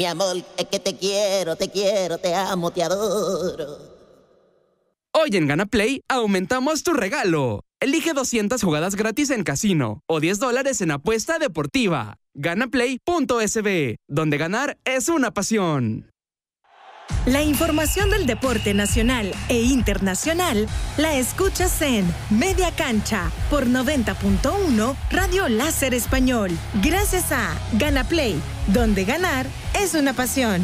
Mi amor, es que te quiero, te amo, te adoro. Hoy en Gana Play aumentamos tu regalo. Elige 200 jugadas gratis en casino o $10 en apuesta deportiva. Ganaplay.sb, donde ganar es una pasión. La información del deporte nacional e internacional la escuchas en Media Cancha por 90.1 Radio Láser Español. Gracias a Gana Play, donde ganar es una pasión.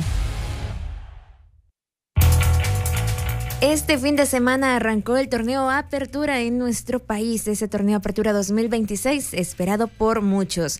Este fin de semana arrancó el torneo Apertura en nuestro país, ese torneo Apertura 2026, esperado por muchos.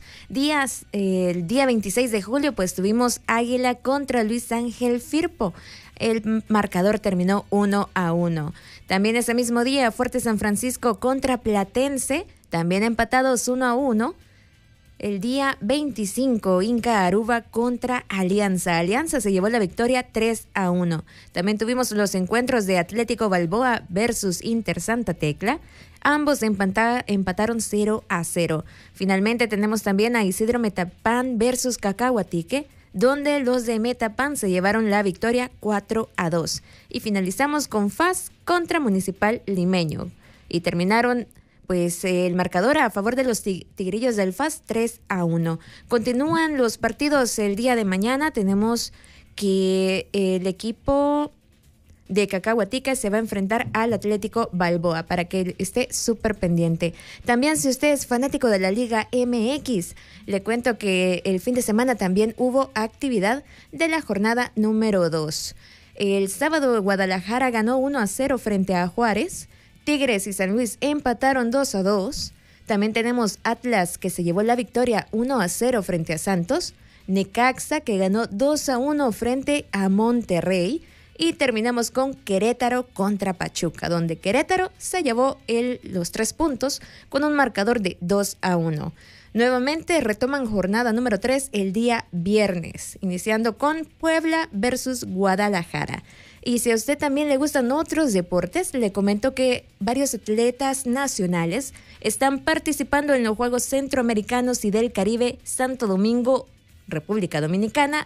El día 26 de julio, pues tuvimos Águila contra Luis Ángel Firpo. El marcador terminó 1-1. También ese mismo día, Fuerte San Francisco contra Platense, también empatados 1-1. El día 25, Inca Aruba contra Alianza. Alianza se llevó la victoria 3-1. También tuvimos los encuentros de Atlético Balboa versus Inter Santa Tecla. Ambos empataron 0-0. Finalmente tenemos también a Isidro Metapan versus Cacahuatique, donde los de Metapan se llevaron la victoria 4-2. Y finalizamos con FAS contra Municipal Limeño. Y terminaron el marcador a favor de los Tigrillos del FAS 3-1. Continúan los partidos el día de mañana. Tenemos que el equipo de Cacahuatique se va a enfrentar al Atlético Balboa para que esté súper pendiente. También, si usted es fanático de la Liga MX, le cuento que el fin de semana también hubo actividad de la jornada número 2. El sábado Guadalajara ganó 1-0 frente a Juárez. Tigres y San Luis empataron 2-2. También tenemos Atlas, que se llevó la victoria 1-0 frente a Santos. Necaxa, que ganó 2-1 frente a Monterrey. Y terminamos con Querétaro contra Pachuca, donde Querétaro se llevó los 3 puntos con un marcador de 2-1. Nuevamente retoman jornada número 3 el día viernes, iniciando con Puebla versus Guadalajara. Y si a usted también le gustan otros deportes, le comento que varios atletas nacionales están participando en los Juegos Centroamericanos y del Caribe Santo Domingo, República Dominicana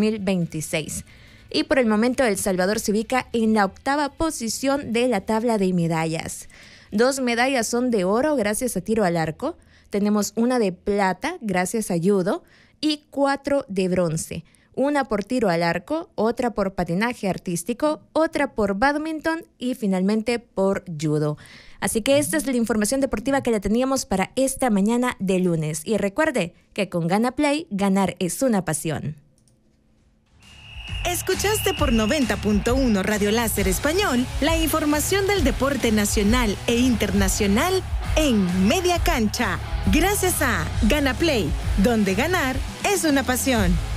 2026. Y por el momento El Salvador se ubica en la 8ª posición de la tabla de medallas. 2 medallas son de oro gracias a tiro al arco. Tenemos una de plata gracias a judo y 4 de bronce. Una por tiro al arco, otra por patinaje artístico, otra por bádminton y finalmente por judo. Así que esta es la información deportiva que le teníamos para esta mañana de lunes. Y recuerde que con Gana Play, ganar es una pasión. Escuchaste por 90.1 Radio Láser Español la información del deporte nacional e internacional en Media Cancha. Gracias a Gana Play, donde ganar es una pasión.